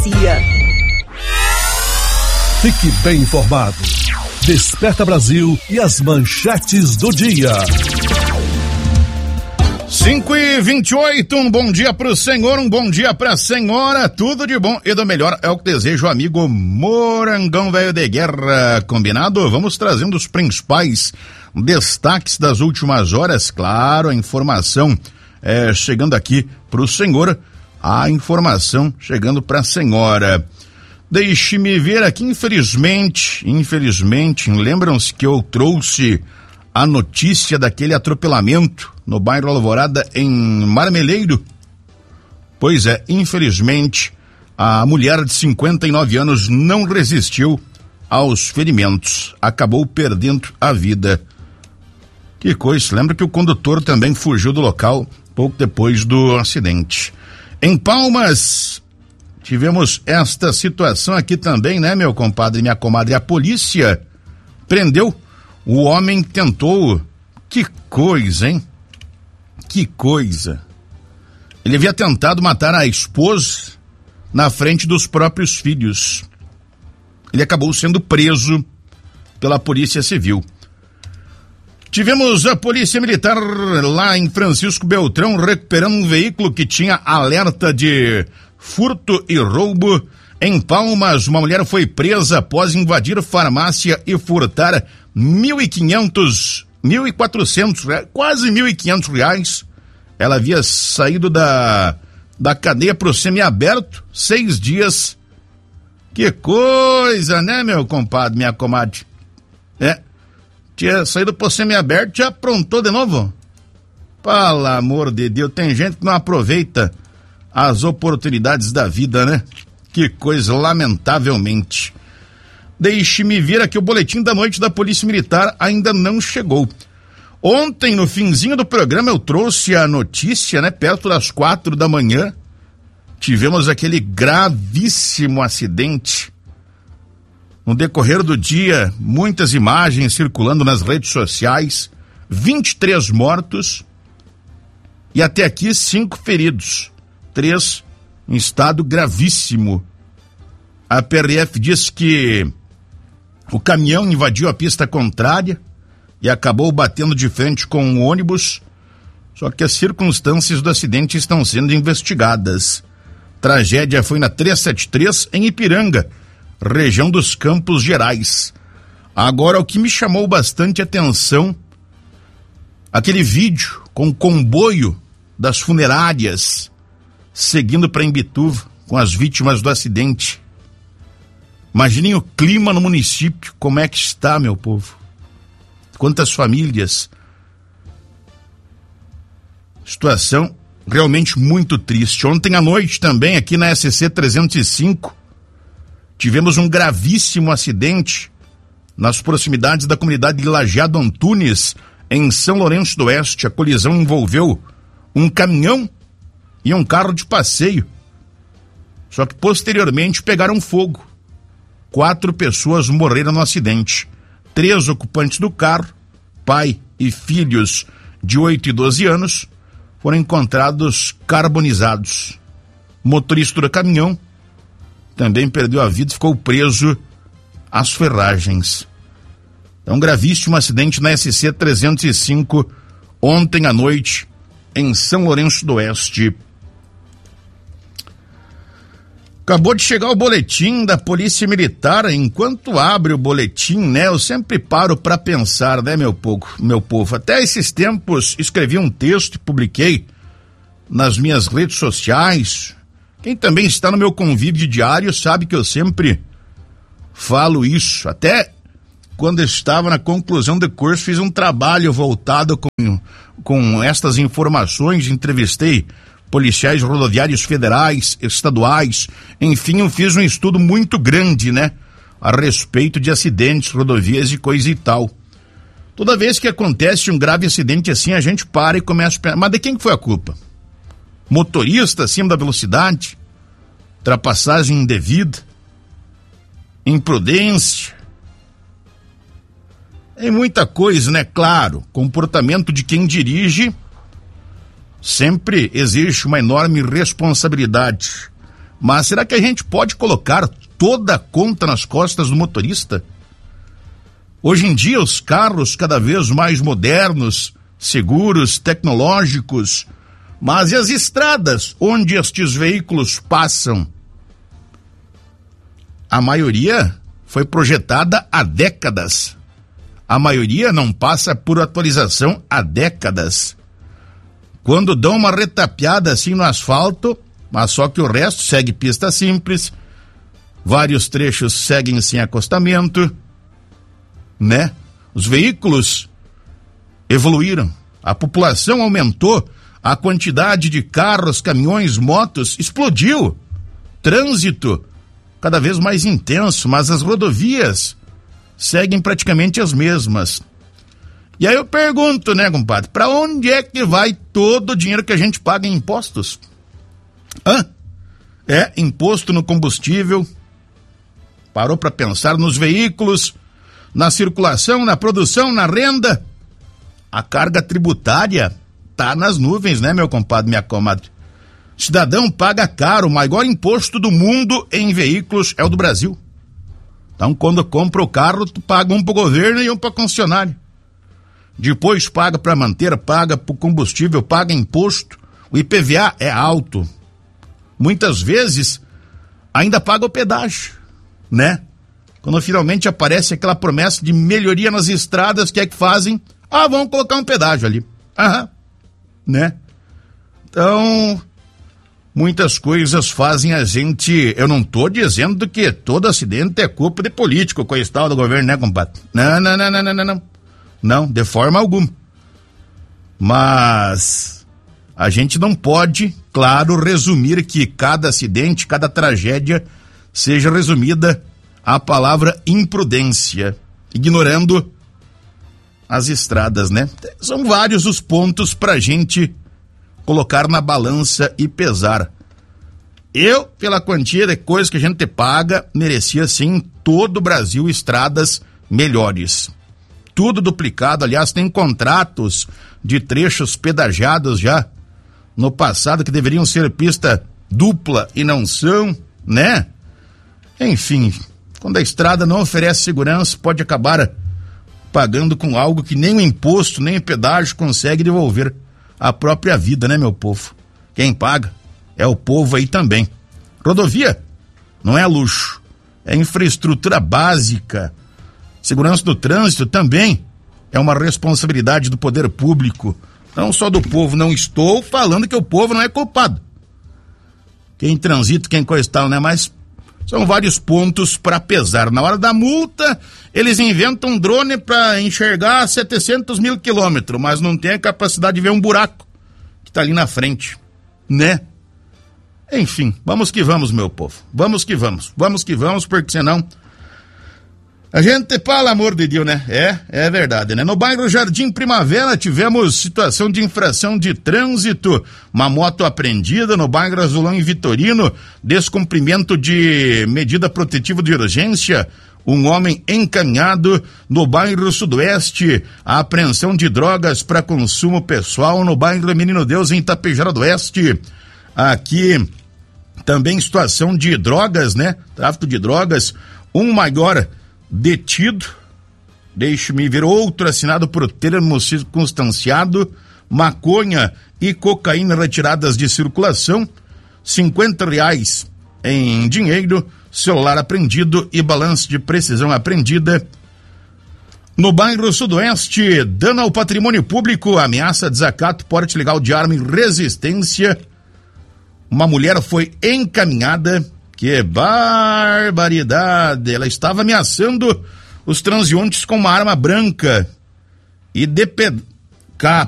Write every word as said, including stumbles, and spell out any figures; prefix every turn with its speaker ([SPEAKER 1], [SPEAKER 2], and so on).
[SPEAKER 1] Delegacia.
[SPEAKER 2] Fique bem informado. Desperta Brasil e as manchetes do dia.
[SPEAKER 3] cinco e vinte e oito, um bom dia pro senhor, um bom dia pra senhora, tudo de bom e do melhor é o que deseja o amigo Morangão Velho de Guerra, combinado? Vamos trazendo os principais destaques das últimas horas, claro, a informação é, chegando aqui pro senhor, a informação chegando pra senhora. Deixe-me ver aqui, infelizmente, infelizmente, lembram-se que eu trouxe a notícia daquele atropelamento no bairro Alvorada, em Marmeleiro? Pois é, infelizmente, a mulher de cinquenta e nove anos não resistiu aos ferimentos, acabou perdendo a vida. Que coisa, lembra que o condutor também fugiu do local pouco depois do acidente. Em Palmas, tivemos esta situação aqui também, né, meu compadre e minha comadre? A polícia prendeu o homem que tentou. Que coisa, hein? Que coisa. Ele havia tentado matar a esposa na frente dos próprios filhos. Ele acabou sendo preso pela Polícia Civil. Tivemos a Polícia Militar lá em Francisco Beltrão recuperando um veículo que tinha alerta de furto e roubo. Em Palmas, uma mulher foi presa após invadir farmácia e furtar mil e quinhentos, mil e quatrocentos, quase mil e quinhentos reais. Ela havia saído da, da cadeia pro semiaberto, seis dias. Que coisa, né, meu compadre, minha comadre? É, tinha saído pro semiaberto, já aprontou de novo? Pelo amor de Deus, tem gente que não aproveita as oportunidades da vida, né? Que coisa, lamentavelmente. Deixe-me ver aqui, o boletim da noite da Polícia Militar ainda não chegou. Ontem, no finzinho do programa, eu trouxe a notícia, né? Perto das quatro da manhã, tivemos aquele gravíssimo acidente. No decorrer do dia, muitas imagens circulando nas redes sociais, vinte e três mortos e até aqui cinco feridos, três em estado gravíssimo. A P R F diz que o caminhão invadiu a pista contrária e acabou batendo de frente com um ônibus, só que as circunstâncias do acidente estão sendo investigadas. Tragédia foi na trezentos e setenta e três, em Ipiranga, região dos Campos Gerais. Agora, o que me chamou bastante atenção, aquele vídeo com o comboio das funerárias seguindo para Imbituva com as vítimas do acidente. Imaginem o clima no município, como é que está, meu povo? Quantas famílias? Situação realmente muito triste. Ontem à noite também, aqui na S C trezentos e cinco, tivemos um gravíssimo acidente nas proximidades da comunidade de Lajeado Antunes, em São Lourenço do Oeste. A colisão envolveu um caminhão e um carro de passeio. Só que posteriormente pegaram fogo. Quatro pessoas morreram no acidente. Três ocupantes do carro, pai e filhos de oito e doze anos, foram encontrados carbonizados. O motorista do caminhão também perdeu a vida e ficou preso às ferragens. É um gravíssimo acidente na S C trezentos e cinco, ontem à noite, em São Lourenço do Oeste. Acabou de chegar o boletim da Polícia Militar. Enquanto abre o boletim, né, eu sempre paro para pensar, né, meu povo, meu povo. Até esses tempos escrevi um texto e publiquei nas minhas redes sociais. Quem também está no meu convívio diário sabe que eu sempre falo isso. Até quando estava na conclusão do curso, fiz um trabalho voltado com, com estas informações, entrevistei policiais rodoviários federais, estaduais, enfim, eu fiz um estudo muito grande, né, a respeito de acidentes, rodovias e coisa e tal. Toda vez que acontece um grave acidente assim, a gente para e começa a pensar, mas de quem foi a culpa? Motorista acima da velocidade? Ultrapassagem indevida? Imprudência? É muita coisa, né? Claro, comportamento de quem dirige sempre existe uma enorme responsabilidade, Mas será que a gente pode colocar toda a conta nas costas do motorista? Hoje em dia, os carros cada vez mais modernos, seguros, tecnológicos, mas e as estradas onde estes veículos passam? A maioria foi projetada há décadas. A maioria não passa por atualização há décadas. Quando dão uma retapeada assim no asfalto, mas só que o resto segue pista simples, vários trechos seguem sem acostamento, né? Os veículos evoluíram, a população aumentou, a quantidade de carros, caminhões, motos explodiu, trânsito cada vez mais intenso, mas as rodovias seguem praticamente as mesmas. E aí eu pergunto, né, compadre, para onde é que vai todo o dinheiro que a gente paga em impostos? Hã? É imposto no combustível, parou para pensar nos veículos, na circulação, na produção, na renda? A carga tributária tá nas nuvens, né, meu compadre, minha comadre? Cidadão paga caro, o maior imposto do mundo em veículos é o do Brasil. Então, quando compra o carro, tu paga um pro governo e um pra concessionário. Depois paga para manter, paga pro combustível, paga imposto. O I P V A é alto. Muitas vezes ainda paga o pedágio, né? Quando finalmente aparece aquela promessa de melhoria nas estradas, o que é que fazem? Ah, vamos colocar um pedágio ali. Aham, né? Então, muitas coisas fazem a gente... Eu não tô dizendo que todo acidente é culpa de político, coisa tal do governo, né, compadre? Não, não, não, não, não, não, não. Não, de forma alguma. Mas a gente não pode, claro, resumir que cada acidente, cada tragédia seja resumida à palavra imprudência, ignorando as estradas, né? São vários os pontos pra gente colocar na balança e pesar. Eu, pela quantia de coisas que a gente paga, merecia sim em todo o Brasil estradas melhores. Tudo duplicado, aliás, tem contratos de trechos pedagiados já no passado que deveriam ser pista dupla e não são, né? Enfim, quando a estrada não oferece segurança, pode acabar pagando com algo que nem o imposto, nem o pedágio consegue devolver. A própria vida, né, meu povo? Quem paga é o povo aí também. Rodovia não é luxo, é infraestrutura básica. Segurança do trânsito também é uma responsabilidade do poder público, não só do povo. Não estou falando que o povo não é culpado. Quem transita, quem coisa tal, né? Mas são vários pontos para pesar. Na hora da multa, eles inventam um drone para enxergar setecentos mil quilômetros, mas não tem a capacidade de ver um buraco que tá ali na frente, né? Enfim, vamos que vamos, meu povo. Vamos que vamos. Vamos que vamos, porque senão a gente, pelo amor de Deus, né? É, é verdade, né? No bairro Jardim Primavera tivemos situação de infração de trânsito, uma moto apreendida no bairro Azulão em Vitorino, descumprimento de medida protetiva de urgência, um homem encaminhado no bairro Sudoeste, a apreensão de drogas para consumo pessoal no bairro Menino Deus em Itapejara do Oeste. Aqui também situação de drogas, né? Tráfico de drogas, um maior detido, deixe-me ver, outro assinado por termo circunstanciado, maconha e cocaína retiradas de circulação, cinquenta reais em dinheiro, celular apreendido e balança de precisão apreendida. No bairro Sudoeste, dano ao patrimônio público, ameaça, desacato, porte ilegal de arma e resistência. Uma mulher foi encaminhada. Que barbaridade! Ela estava ameaçando os transeuntes com uma arma branca e de pe...